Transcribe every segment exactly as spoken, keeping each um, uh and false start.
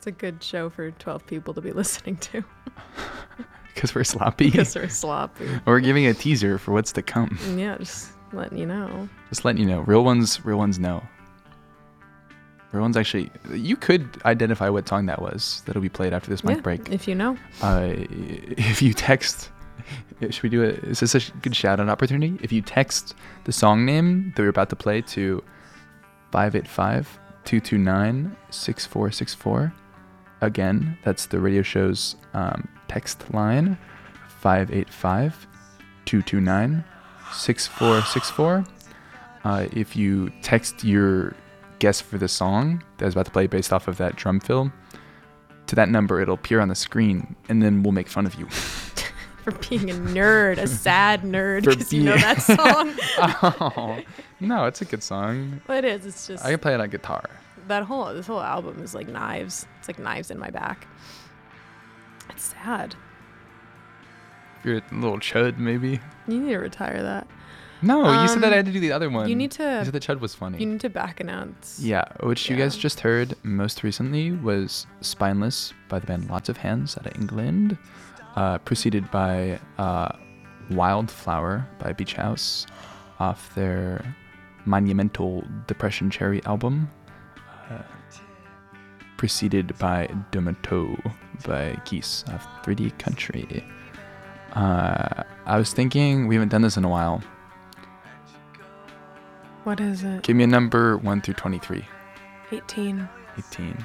It's a good show for twelve people to be listening to. Because we're sloppy. Because we're sloppy. Or we're giving a teaser for what's to come. Yeah, just letting you know. Just letting you know. Real ones, real ones know. Real ones actually, you could identify what song that was that'll be played after this mic Yeah, break. if you know. Uh, if you text, should we do it? Is this a good shout out opportunity? If you text the song name that we're about to play to five eight five, two two nine, six four six four. Again, that's the radio show's um, text line, five eight five, two two nine, six four six four. Uh, if you text your guess for the song that is about to play based off of that drum fill to that number, it'll appear on the screen, and then we'll make fun of you. For being a nerd, a sad nerd, For because you know that song. Oh, no, it's a good song. Well, it is. It's just I can play it on guitar. that whole this whole album is like knives. It's like knives in my back. It's sad. If you're a little chud, maybe. You need to retire that. No, Um, you said that I had to do the other one. You need to. You said the chud was funny. You need to back announce. Yeah, which you Yeah. guys just heard most recently was Spineless by the band Lots of Hands out of England, uh, preceded by uh, Wildflower by Beach House off their monumental Depression Cherry album, uh, preceded by Domato by Geese off three D Country. Uh, I was thinking, we haven't done this in a while. What is it? Give me a number one through twenty-three. eighteen. eighteen.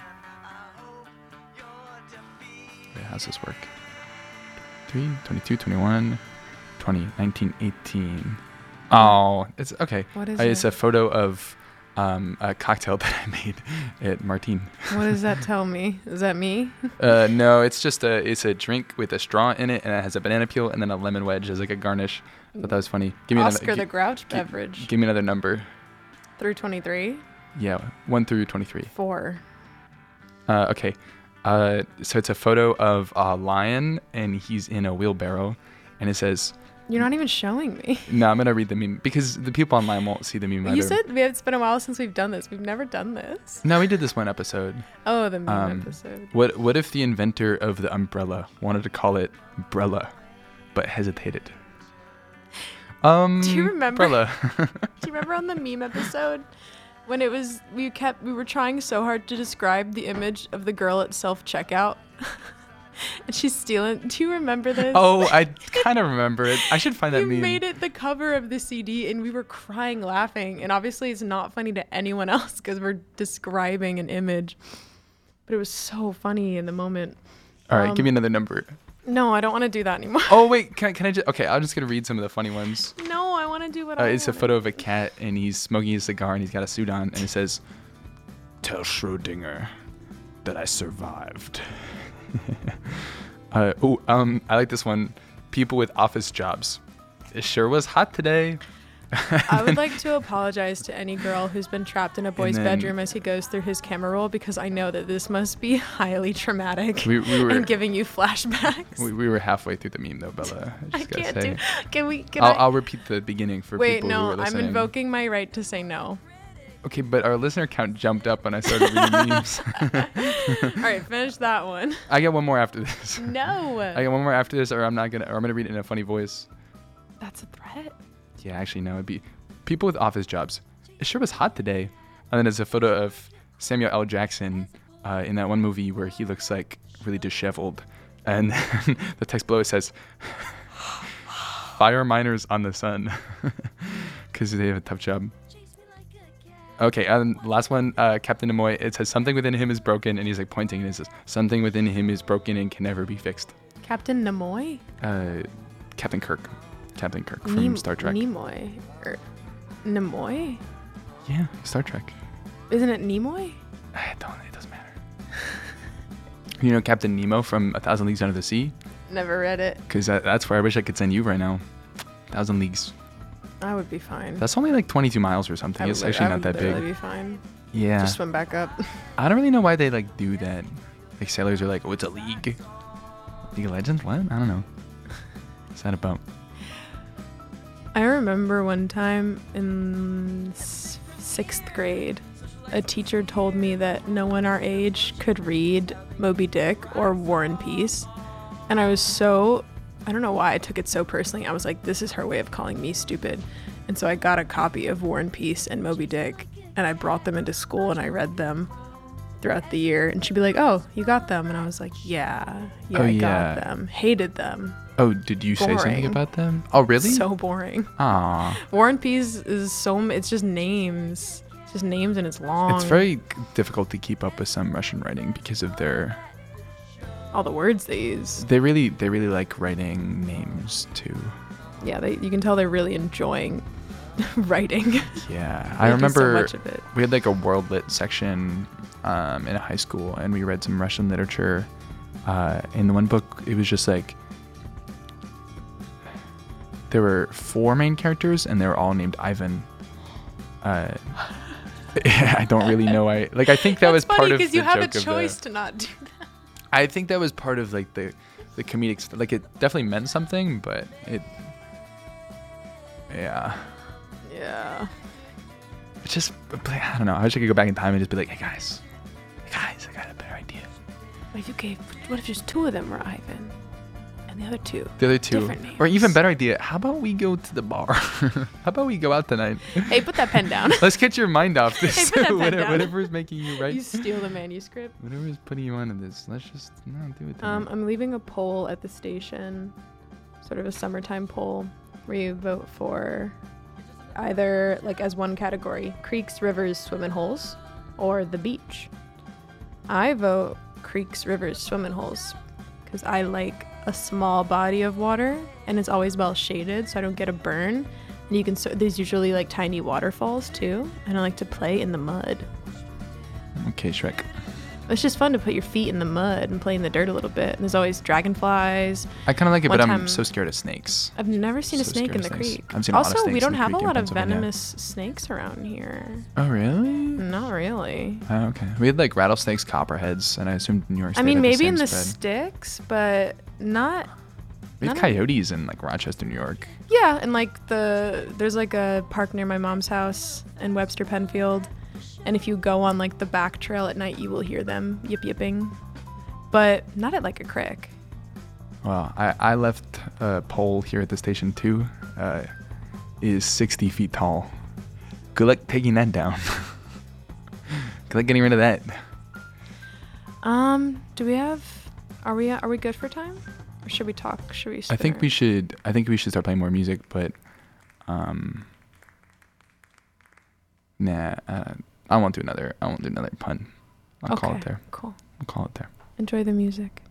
Wait, how's this work? three, twenty-two, twenty-one, twenty, nineteen, eighteen. Oh, it's okay. What is Uh, it's it? a photo of um, a cocktail that I made at Martine. What does that tell me? Is that me? Uh, no, it's just a it's a drink with a straw in it, and it has a banana peel and then a lemon wedge as like a garnish. I thought that was funny. Give me Oscar another, the gi- Grouch gi- beverage. Give me another number. Through twenty-three. Yeah, one through twenty-three. Four. Uh, okay. Uh, so it's a photo of a lion, and he's in a wheelbarrow, and it says, You're not even showing me. no, I'm going to read the meme, because the people online won't see the meme You either. said we have, it's been a while since we've done this. We've never done this. No, we did this one episode. Oh, the meme Um, episode. What What if the inventor of the umbrella wanted to call it Brella, but hesitated? Um, Do you remember- Brella. Do you remember on the meme episode when it was we kept we were trying so hard to describe the image of the girl at self checkout, and she's stealing? Do you remember this? Oh, I kind of remember it. I should find that You meme. made it the cover of the C D, and we were crying laughing. And obviously, it's not funny to anyone else because we're describing an image. But it was so funny in the moment. All right, um, give me another number. No, I don't want to do that anymore. Oh wait, can I, can I just? Okay, I'm just gonna read some of the funny ones. No, I want to do what Uh, I it's a wanna photo of a cat, and he's smoking a cigar, and he's got a suit on, and it says, "Tell Schrodinger that I survived." uh, oh, um, I like this one. People with office jobs. It sure was hot today. I would like to apologize to any girl who's been trapped in a boy's then- bedroom as he goes through his camera roll, because I know that this must be highly traumatic We, we were and giving you flashbacks. we, we were halfway through the meme though, Bella. I, I just gotta can't say. do. Can we? Can I'll, I? I'll repeat the beginning for Wait, people who no. are I'm listening. invoking my right to say no. Okay, but our listener count jumped up when I started reading memes. All right, finish that one. I get one more after this. No. I get one more after this, or I'm not gonna, or I'm gonna read it in a funny voice. That's a threat. Yeah, actually, no. It'd be people with office jobs. It sure was hot today. And then there's a photo of Samuel L. Jackson uh, in that one movie where he looks like really disheveled. And then the text below it says, "Fire miners on the sun," because they have a tough job. Okay, and last one, uh, Captain Nimoy. It says something within him is broken, and he's like pointing, and it says something within him is broken and can never be fixed. Captain Nimoy? Uh, Captain Kirk. Captain Kirk from Nem- Star Trek. Nimoy. Or Nimoy? Yeah, Star Trek. Isn't it Nimoy? I don't. It doesn't matter. You know Captain Nemo from A Thousand Leagues Under the Sea? Never read it. Because that, that's where I wish I could send you right now. Thousand Leagues. I would be fine. That's only like twenty-two miles or something. I It's would, actually I not would that literally big. be fine. Yeah. Just swim back up. I don't really know why they like do that. Like sailors are like, oh, it's a league. League of Legends? What? I don't know. What's that about? I remember one time in s- sixth grade, a teacher told me that no one our age could read Moby Dick or War and Peace. And I was so, I don't know why I took it so personally. I was like, this is her way of calling me stupid. And so I got a copy of War and Peace and Moby Dick, and I brought them into school and I read them throughout the year. And she'd be like, oh, you got them? And I was like, yeah, yeah, Oh, I yeah. got them. Hated them. Oh, did you say something Boring. about them? Oh, really? So boring. Aw. War and Peace is so, m- it's just names. It's just names and it's long. It's very c- difficult to keep up with some Russian writing because of their. All the words they use. They really, they really like writing names too. Yeah, they, you can tell they're really enjoying writing. Yeah, I Making remember so much of it. we had like a world lit section um, in high school, and we read some Russian literature. Uh, in the one book, it was just like there were four main characters, and they were all named Ivan. Uh, I don't really know. I like. I think that That's was funny part of because the you have a joke of choice the. to not do that. I think that was part of like the, the comedic. St- like it definitely meant something, but it. Yeah. Yeah. It's just, I don't know. I wish I could go back in time and just be like, hey guys, hey guys, I got a better idea. What if you gave? What if just two of them were Ivan, and the other two? The other two, Different names. or even better idea. How about we go to the bar? How about we go out tonight? Hey, put that pen down. Let's get your mind off this. Hey, put that pen whatever, down. Whatever's making you write, You steal the manuscript. whatever's putting you onto this. Let's just not do it. Um, tonight. I'm leaving a poll at the station, sort of a summertime poll, where you vote for either, like, as one category, creeks, rivers, swimming holes, or the beach. I vote creeks, rivers, swimming holes, because I like a small body of water, and it's always well shaded, so I don't get a burn. And you can, so there's usually like tiny waterfalls too, and I like to play in the mud. Okay, Shrek. It's just fun to put your feet in the mud and play in the dirt a little bit. And there's always dragonflies. I kind of like it, One but I'm time- so scared of snakes. I've never seen a So snake in scared the of snakes. creek. I've seen a lot of Also, we snakes don't in the have a creek in lot of Pennsylvania. venomous snakes around here. Oh, really? Not really. Oh, okay. We had like rattlesnakes, copperheads, and I assumed New York State I mean, had the maybe same in the spread. sticks, but not. We had none of- coyotes in like Rochester, New York. Yeah, and like the there's like a park near my mom's house in Webster Penfield, and if you go on like the back trail at night, you will hear them yip yipping, but not at like a crick. Well, I, I left a pole here at the station too. Uh, is sixty feet tall. Good luck taking that down. Good luck getting rid of that. Um, do we have? Are we are we good for time? Or should we talk? Should we? I think start? we should. I think we should start playing more music, but um, nah. Uh, I won't do another. I won't do another pun. I'll call Okay, it there. Cool. I'll call it there. Enjoy the music.